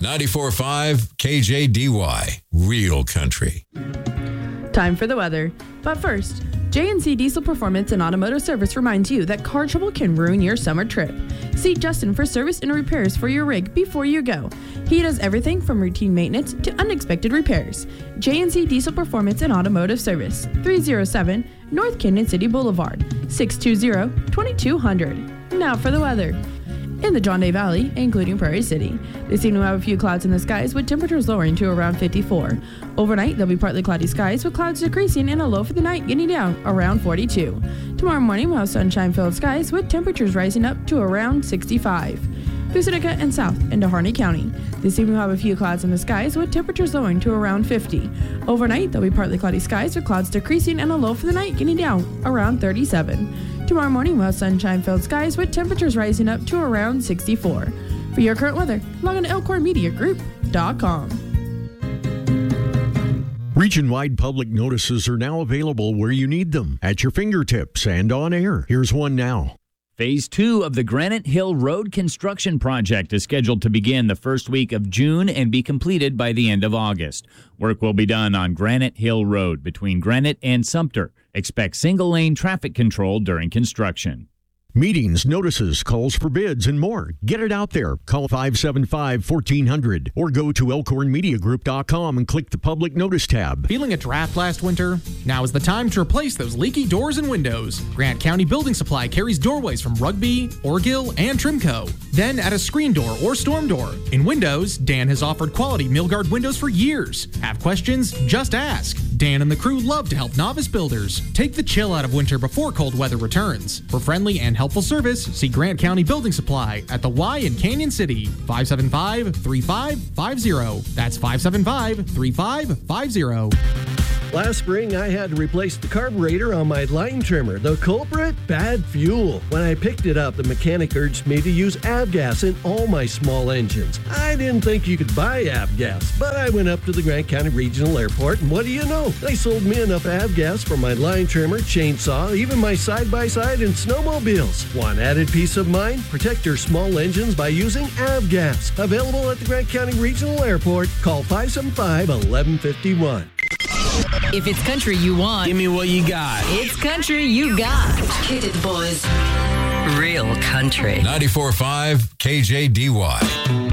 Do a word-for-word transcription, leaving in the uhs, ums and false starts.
ninety-four point five K J D Y, Real Country. Time for the weather. But first, J and C Diesel Performance and Automotive Service reminds you that car trouble can ruin your summer trip. See Justin for service and repairs for your rig before you go. He does everything from routine maintenance to unexpected repairs. J and C Diesel Performance and Automotive Service, three oh seven North Canyon City Boulevard, six two zero, two two zero zero. Now for the weather. In the John Day Valley, including Prairie City, this evening we'll have a few clouds in the skies with temperatures lowering to around fifty-four. Overnight, there'll be partly cloudy skies with clouds decreasing and a low for the night getting down around forty-two. Tomorrow morning, we'll have sunshine-filled skies with temperatures rising up to around sixty-five. Through Seneca and south into Harney County. This evening we'll have a few clouds in the skies with temperatures lowering to around fifty. Overnight, there'll be partly cloudy skies with clouds decreasing and a low for the night getting down around thirty-seven. Tomorrow morning, we'll have sunshine-filled skies with temperatures rising up to around sixty-four. For your current weather, log on to elkhorn media group dot com. Region-wide public notices are now available where you need them, at your fingertips and on air. Here's one now. Phase two of the Granite Hill Road construction project is scheduled to begin the first week of June and be completed by the end of August. Work will be done on Granite Hill Road between Granite and Sumter. Expect single-lane traffic control during construction. Meetings, notices, calls for bids, and more. Get it out there. Call five seven five, one four zero zero or go to elkhorn media group dot com and click the Public Notice tab. Feeling a draft last winter? Now is the time to replace those leaky doors and windows. Grant County Building Supply carries doorways from Rugby, Orgill, and Trimco. Then add a screen door or storm door. In windows, Dan has offered quality Milgard windows for years. Have questions? Just ask. Dan and the crew love to help novice builders. Take the chill out of winter before cold weather returns. For friendly and helpful service, see Grant County Building Supply at the Y in Canyon City. five seven five, three five five zero. That's five seven five, three five five zero. Last spring, I had to replace the carburetor on my line trimmer. The culprit? Bad fuel. When I picked it up, the mechanic urged me to use Avgas in all my small engines. I didn't think you could buy Avgas, but I went up to the Grant County Regional Airport, and what do you know? They sold me enough Avgas for my line trimmer, chainsaw, even my side-by-side and snowmobiles. Want added peace of mind? Protect your small engines by using Avgas. Available at the Grant County Regional Airport. Call five seven five, one one five one. If it's country you want, give me what you got. It's country you got. Hit it, boys. Real country. ninety-four point five K J D Y.